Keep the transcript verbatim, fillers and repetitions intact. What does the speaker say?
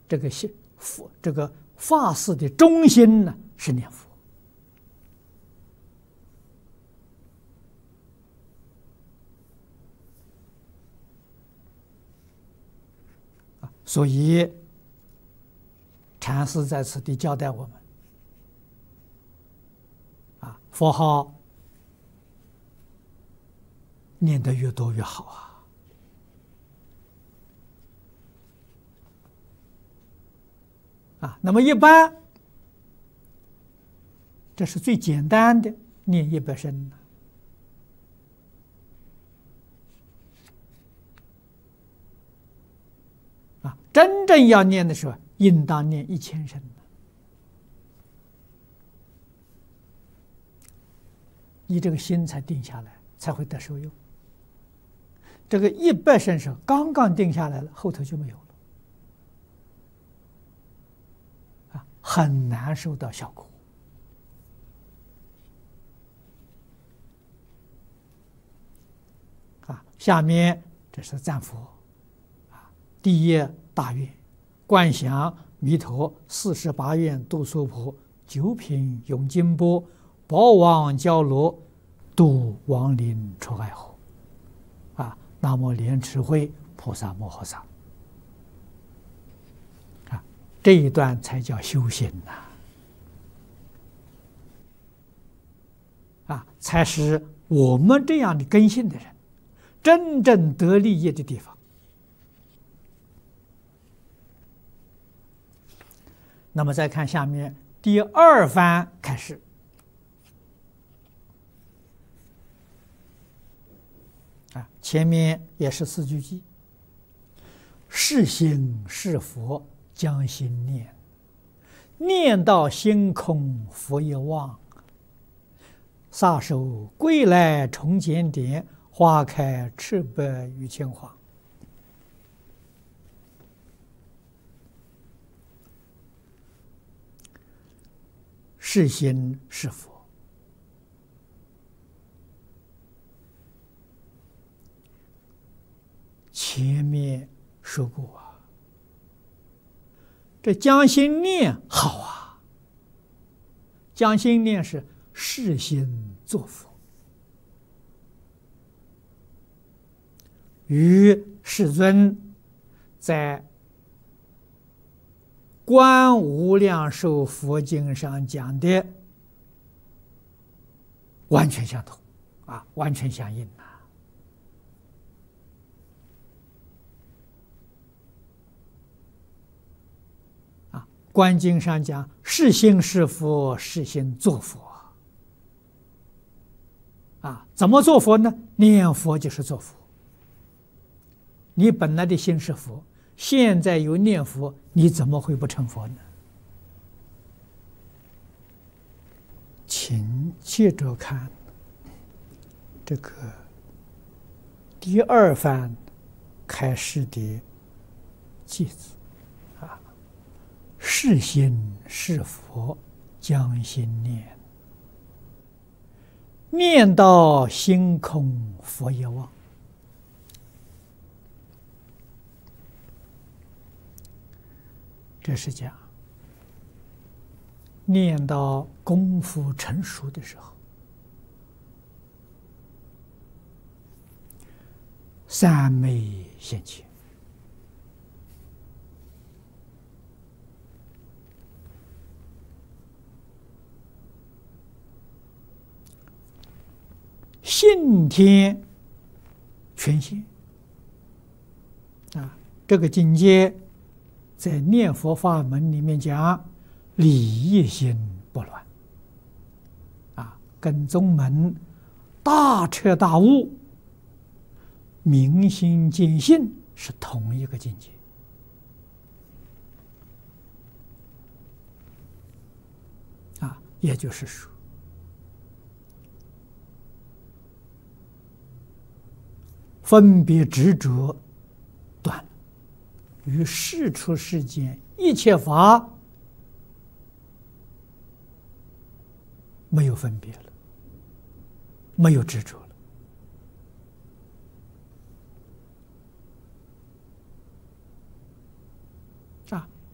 这个心佛这个法事的中心呢是念佛。啊，所以禅师在此地交代我们，啊，佛号念得越多越好啊。啊，那么一般，这是最简单的，念一百声。啊，真正要念的时候，应当念一千声。你这个心才定下来，才会得受用。这个一百声是刚刚定下来了，后头就没有了。很难收到效果啊！下面这是赞佛啊，第一大愿，观想弥陀四十八愿度娑婆，九品永金钵，宝王交罗，度亡灵出爱河。啊，南无莲池会菩萨摩诃萨。这一段才叫修行呐！啊，才是我们这样的根性的人真正得利益的地方。那么再看下面第二番开始，啊，前面也是四句偈：是心是佛，将心念，念到心空佛一忘，撒手归来重检点，花开赤白与千花。是心是佛，前面说过啊。这将心念好啊，将心念是是心作佛，与世尊在《观无量寿佛经》上讲的完全相同啊，完全相应啊。观经上讲，是心是佛，是心作佛。啊，怎么做佛呢？念佛就是做佛。你本来的心是佛，现在有念佛，你怎么会不成佛呢？请接着看这个第二番开始的偈子。是心是佛，将心念，念到心空佛一忘。这是讲念到功夫成熟的时候，三昧现前。信天全现啊，这个境界在念佛法门里面讲，理一心不乱啊，跟宗门大彻大悟、明心见性是同一个境界啊，也就是说，分别执着断了，与世出世间一切法没有分别了，没有执着。